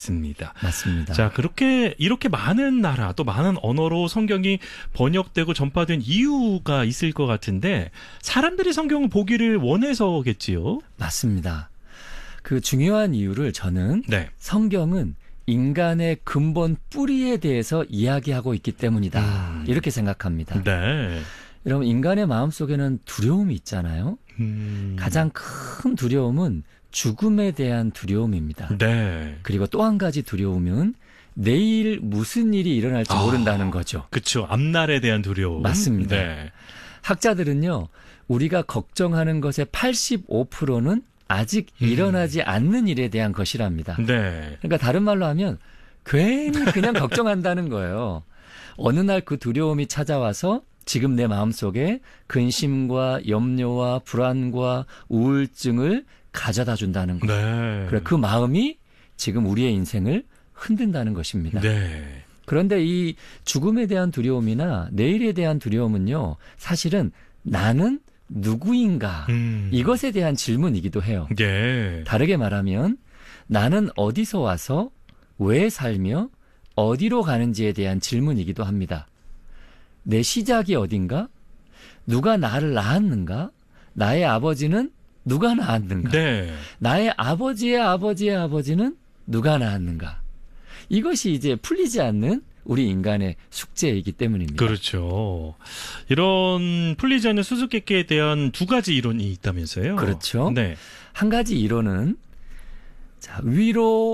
있습니다. 맞습니다. 자, 이렇게 많은 나라 또 많은 언어로 성경이 번역되고 전파된 이유가 있을 것 같은데 사람들이 성경을 보기를 원해서겠지요? 맞습니다. 그 중요한 이유를 저는 네. 성경은 인간의 근본 뿌리에 대해서 이야기하고 있기 때문이다. 이렇게 생각합니다. 네. 여러분, 인간의 마음속에는 두려움이 있잖아요. 가장 큰 두려움은 죽음에 대한 두려움입니다. 네. 그리고 또 한 가지 두려움은 내일 무슨 일이 일어날지 모른다는 거죠. 그렇죠. 앞날에 대한 두려움. 맞습니다. 네. 학자들은요, 우리가 걱정하는 것의 85%는 아직 일어나지 않는 일에 대한 것이랍니다. 네. 그러니까 다른 말로 하면 괜히 그냥 걱정한다는 거예요. 어느 날 그 두려움이 찾아와서 지금 내 마음속에 근심과 염려와 불안과 우울증을 가져다 준다는 거예요. 네. 그래, 그 마음이 지금 우리의 인생을 흔든다는 것입니다. 네. 그런데 이 죽음에 대한 두려움이나 내일에 대한 두려움은요, 사실은 나는 누구인가 이것에 대한 질문이기도 해요. 예. 다르게 말하면 나는 어디서 와서 왜 살며 어디로 가는지에 대한 질문이기도 합니다. 내 시작이 어딘가? 누가 나를 낳았는가? 나의 아버지는 누가 낳았는가? 네. 나의 아버지의 아버지의 아버지는 누가 낳았는가? 이것이 이제 풀리지 않는 우리 인간의 숙제이기 때문입니다. 그렇죠. 이런 풀리지 않는 수수께끼에 대한 두 가지 이론이 있다면서요? 그렇죠. 네. 한 가지 이론은 위로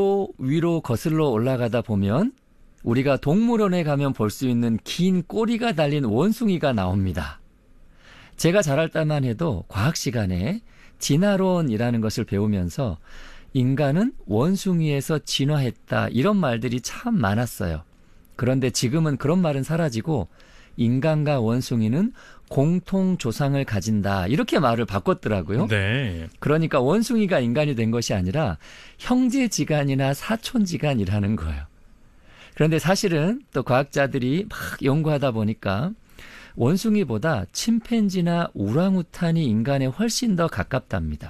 거슬러 올라가다 보면 우리가 동물원에 가면 볼 수 있는 긴 꼬리가 달린 원숭이가 나옵니다. 제가 자랄 때만 해도 과학 시간에 진화론이라는 것을 배우면서 인간은 원숭이에서 진화했다 이런 말들이 참 많았어요. 그런데 지금은 그런 말은 사라지고 인간과 원숭이는 공통 조상을 가진다 이렇게 말을 바꿨더라고요. 네. 그러니까 원숭이가 인간이 된 것이 아니라 형제지간이나 사촌지간이라는 거예요. 그런데 사실은 또 과학자들이 막 연구하다 보니까 원숭이보다 침팬지나 우랑우탄이 인간에 훨씬 더 가깝답니다.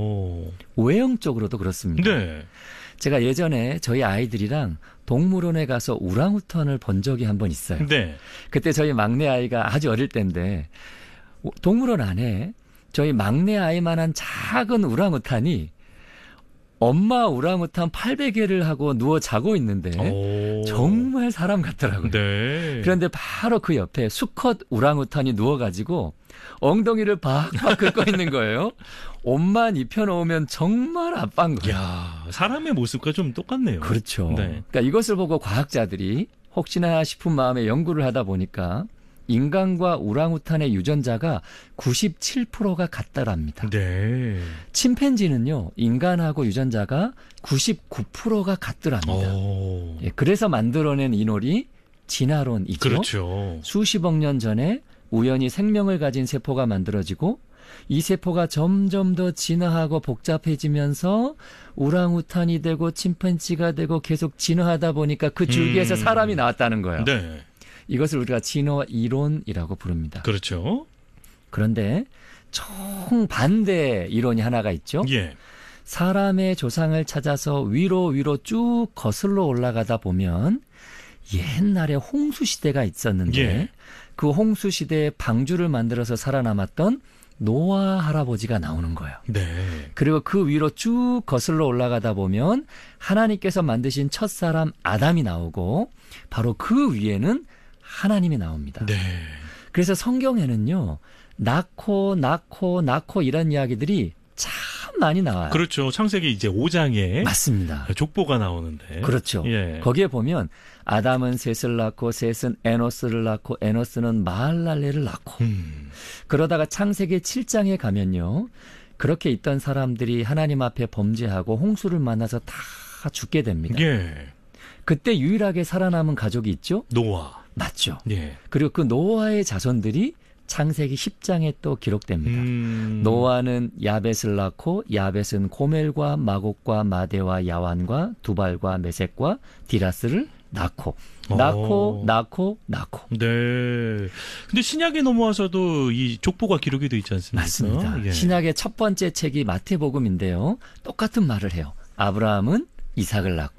외형적으로도 그렇습니다. 네. 제가 예전에 저희 아이들이랑 동물원에 가서 우랑우탄을 본 적이 한 번 있어요. 네. 그때 저희 막내 아이가 아주 어릴 때인데 동물원 안에 저희 막내 아이만한 작은 우랑우탄이 엄마 우랑우탄 800개를 하고 누워 자고 있는데 정말 사람 같더라고요. 네. 그런데 바로 그 옆에 수컷 우랑우탄이 누워가지고 엉덩이를 박박 긁고 있는 거예요. 옷만 입혀놓으면 정말 아빠인 거예요. 야, 사람의 모습과 좀 똑같네요. 그렇죠. 네. 그러니까 이것을 보고 과학자들이 혹시나 싶은 마음에 연구를 하다 보니까 인간과 우랑우탄의 유전자가 97%가 같다랍니다. 네. 침팬지는요, 인간하고 유전자가 99%가 같더랍니다. 예, 그래서 만들어낸 이론이 진화론이죠. 그렇죠. 수십억 년 전에 우연히 생명을 가진 세포가 만들어지고 이 세포가 점점 더 진화하고 복잡해지면서 우랑우탄이 되고 침팬지가 되고 계속 진화하다 보니까 그 줄기에서 사람이 나왔다는 거예요. 네. 이것을 우리가 진화 이론이라고 부릅니다. 그렇죠. 그런데 정반대 이론이 하나가 있죠. 예. 사람의 조상을 찾아서 위로 쭉 거슬러 올라가다 보면 옛날에 홍수시대가 있었는데 예. 그 홍수시대에 방주를 만들어서 살아남았던 노아 할아버지가 나오는 거예요. 네. 그리고 그 위로 쭉 거슬러 올라가다 보면 하나님께서 만드신 첫사람 아담이 나오고 바로 그 위에는 하나님이 나옵니다. 네. 그래서 성경에는요, 낳고 이런 이야기들이 참 많이 나와요. 그렇죠. 창세기 이제 5장에 맞습니다. 족보가 나오는데. 그렇죠. 예. 거기에 보면 아담은 셋을 낳고 셋은 에노스를 낳고 에노스는 마할랄레를 낳고 그러다가 창세기 7장에 가면요, 그렇게 있던 사람들이 하나님 앞에 범죄하고 홍수를 만나서 다 죽게 됩니다. 예. 그때 유일하게 살아남은 가족이 있죠? 노아. 맞죠. 예. 그리고 그 노아의 자손들이 창세기 10장에 또 기록됩니다. 노아는 야벳을 낳고 야벳은 고멜과 마곡과 마대와 야완과 두발과 메섹과 디라스를 낳고. 네. 근데 신약에 넘어와서도 이 족보가 기록이 되어 있지 않습니까? 맞습니다. 예. 신약의 첫 번째 책이 마태복음인데요. 똑같은 말을 해요. 아브라함은 이삭을 낳고